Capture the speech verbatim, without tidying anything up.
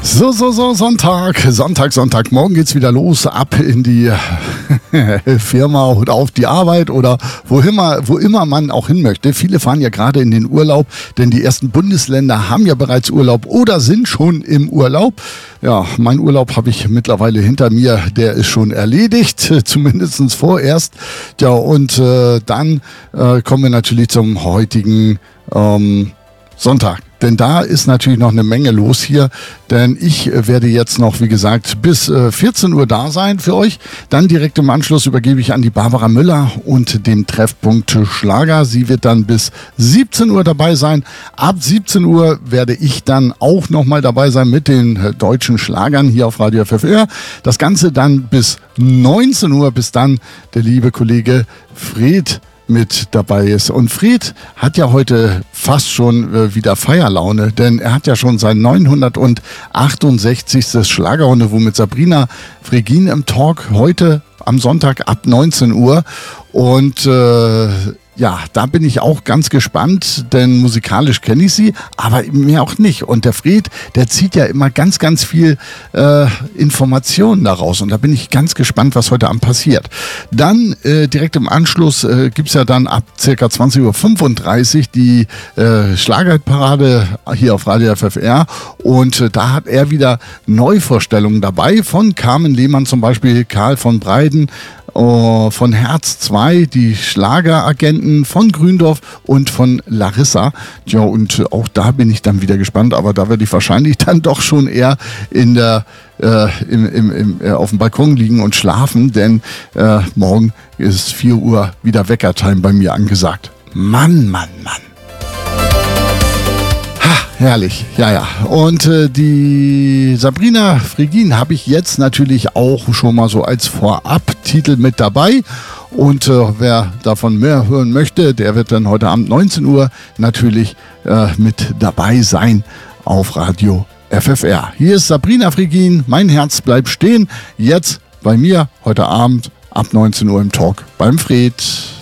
So, so, so, Sonntag, Sonntag, Sonntag. Morgen geht's wieder los, ab in die Firma oder auf die Arbeit oder wo immer, wo immer man auch hin möchte. Viele fahren ja gerade in den Urlaub, denn die ersten Bundesländer haben ja bereits Urlaub oder sind schon im Urlaub. Ja, mein Urlaub habe ich mittlerweile hinter mir, der ist schon erledigt, zumindest vorerst. Ja, und äh, dann äh, kommen wir natürlich zum heutigen ähm, Sonntag. Denn da ist natürlich noch eine Menge los hier, denn ich werde jetzt noch, wie gesagt, bis äh, vierzehn Uhr da sein für euch. Dann direkt im Anschluss übergebe ich an die Barbara Müller und den Treffpunkt Schlager. Sie wird dann bis siebzehn Uhr dabei sein. Ab siebzehn Uhr werde ich dann auch nochmal dabei sein mit den äh, deutschen Schlagern hier auf Radio F F R. Das Ganze dann bis neunzehn Uhr, bis dann der liebe Kollege Fred mit dabei ist. Und Fred hat ja heute fast schon äh, wieder Feierlaune, denn er hat ja schon sein neunhundertachtundsechzigsten Schlagerrunde mit Sabrina Fregin im Talk heute am Sonntag ab neunzehn Uhr. Und äh, ja, da bin ich auch ganz gespannt, denn musikalisch kenne ich sie, aber mehr auch nicht. Und der Fred, der zieht ja immer ganz, ganz viel äh, Informationen daraus. Und da bin ich ganz gespannt, was heute Abend passiert. Dann äh, direkt im Anschluss äh, gibt es ja dann ab ca. zwanzig Uhr fünfunddreißig die äh, Schlagerparade hier auf Radio F F R. Und äh, da hat er wieder Neuvorstellungen dabei von Carmen Lehmann zum Beispiel, Karl von Breiden, von Herz zwei, die Schlageragenten von Gründorf und von Larissa. Ja, und auch da bin ich dann wieder gespannt, aber da werde ich wahrscheinlich dann doch schon eher in der, äh, im, im, im, äh, auf dem Balkon liegen und schlafen, denn äh, morgen ist vier Uhr wieder Weckertime bei mir angesagt. Mann, Mann, Mann. Herrlich, ja, ja. Und äh, die Sabrina Fregin habe ich jetzt natürlich auch schon mal so als Vorab-Titel mit dabei. Und äh, wer davon mehr hören möchte, der wird dann heute Abend neunzehn Uhr natürlich äh, mit dabei sein auf Radio F F R. Hier ist Sabrina Fregin, mein Herz bleibt stehen. Jetzt bei mir heute Abend ab neunzehn Uhr im Talk beim Fred.